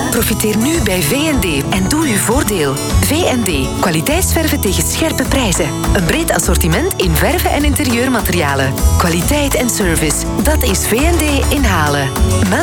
Profiteer nu bij V&D en doe uw voordeel. V&D. Kwaliteitsverven tegen scherpe prijzen. Een breed assortiment in verven en interieurmaterialen. Kwaliteit en service. Dat is V&D in Halen.